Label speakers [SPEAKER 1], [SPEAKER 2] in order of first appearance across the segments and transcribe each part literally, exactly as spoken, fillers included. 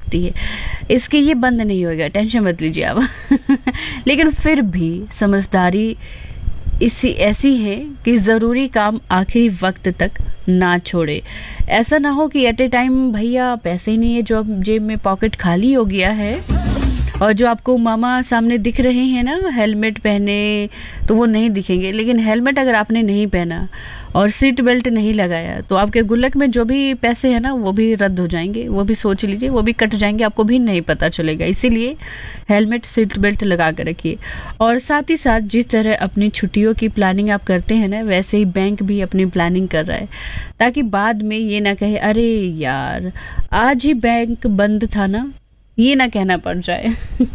[SPEAKER 1] सकती है, इसके ये बंद नहीं होगा, टेंशन मत लीजिए आप। लेकिन फिर भी समझदारी इसी ऐसी है कि ज़रूरी काम आखिरी वक्त तक ना छोड़े। ऐसा ना हो कि एट ए टाइम भैया पैसे ही नहीं है, जो अब जेब में पॉकेट खाली हो गया है और जो आपको मामा सामने दिख रहे हैं ना हेलमेट पहने, तो वो नहीं दिखेंगे। लेकिन हेलमेट अगर आपने नहीं पहना और सीट बेल्ट नहीं लगाया तो आपके गुल्लक में जो भी पैसे हैं ना वो भी रद्द हो जाएंगे, वो भी सोच लीजिए, वो भी कट जाएंगे, आपको भी नहीं पता चलेगा। इसीलिए हेलमेट सीट बेल्ट लगा कर रखिए। और साथ ही साथ जिस तरह अपनी छुट्टियों की प्लानिंग आप करते हैं ना, वैसे ही बैंक भी अपनी प्लानिंग कर रहा है, ताकि बाद में ये ना कहे अरे यार आज ही बैंक बंद था ना, ये ना कहना पड़ जाए।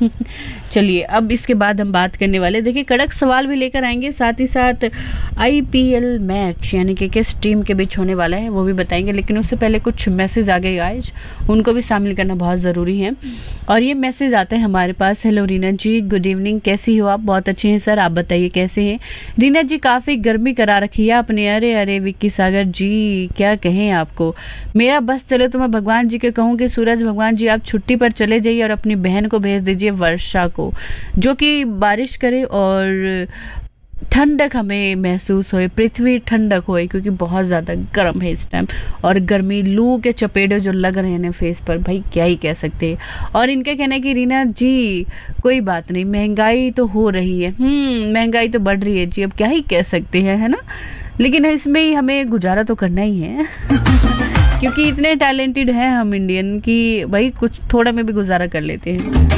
[SPEAKER 1] चलिए अब इसके बाद हम बात करने वाले, देखिए कड़क सवाल भी लेकर आएंगे, साथ ही साथ आईपीएल मैच यानी कि किस टीम के बीच होने वाला है वो भी बताएंगे। लेकिन उससे पहले कुछ मैसेज आ गए गाइज, उनको भी शामिल करना बहुत ज़रूरी है। और ये मैसेज आता है हमारे पास। हेलो रीना जी, गुड इवनिंग, कैसी हो आप? बहुत अच्छे हैं सर, आप बताइए कैसे हैं? रीना जी काफ़ी गर्मी करा रखी है आपने। अरे अरे विक्की सागर जी क्या कहें आपको, मेरा बस चले तो मैं भगवान जी के कहूँ कि सूरज भगवान जी आप छुट्टी पर चले जाइए और अपनी बहन को भेज दीजिए वर्षा को, जो कि बारिश करे और ठंडक हमें महसूस होए, पृथ्वी ठंडक होए, क्योंकि बहुत ज़्यादा गर्म है इस टाइम। और गर्मी लू के चपेटे जो लग रहे हैं फेस पर, भाई क्या ही कह सकते हैं। और इनका कहना है कि रीना जी कोई बात नहीं, महंगाई तो हो रही है, हम्म महंगाई तो बढ़ रही है जी, अब क्या ही कह सकते हैं, है ना। लेकिन इसमें ही हमें गुजारा तो करना ही है। क्योंकि इतने टैलेंटेड हैं हम इंडियन कि भाई कुछ थोड़ा में भी गुजारा कर लेते हैं।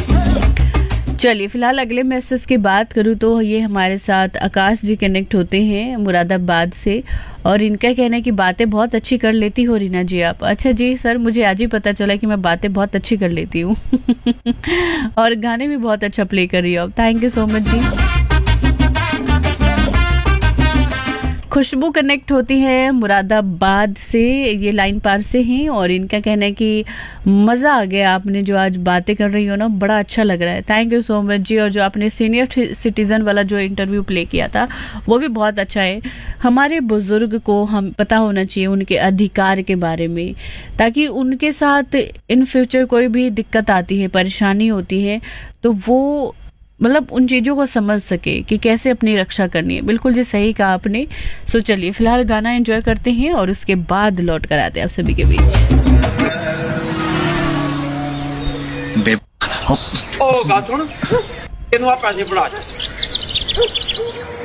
[SPEAKER 1] चलिए फिलहाल अगले मैसेज की बात करूँ तो ये हमारे साथ आकाश जी कनेक्ट होते हैं मुरादाबाद से, और इनका कहना है कि बातें बहुत अच्छी कर लेती हो रीना जी आप। अच्छा जी सर, मुझे आज ही पता चला कि मैं बातें बहुत अच्छी कर लेती हूँ। और गाने भी बहुत अच्छा प्ले कर रही हो आप, thank you so much ji. Khushboo connect होती है मुरादाबाद से, ये लाइन पार से हैं, और इनका कहना है कि मज़ा आ गया, आपने जो आज बातें कर रही हो ना बड़ा अच्छा लग रहा है, थैंक यू सो मच जी। और जो आपने सीनियर सिटीज़न वाला जो इंटरव्यू प्ले किया था वो भी बहुत अच्छा है। हमारे बुज़ुर्ग को हम पता होना चाहिए उनके अधिकार के बारे में, ताकि उनके साथ इन फ्यूचर कोई भी दिक्कत आती है, परेशानी होती है, तो वो मतलब उन चीज़ों को समझ सके कि कैसे अपनी रक्षा करनी है। बिल्कुल जी सही कहा आपने। सो चलिए फिलहाल गाना एंजॉय करते हैं और उसके बाद लौट कर आते हैं आप सभी के बीच।
[SPEAKER 2] ओ गा सुन, तेनू आप पैसे पड़ा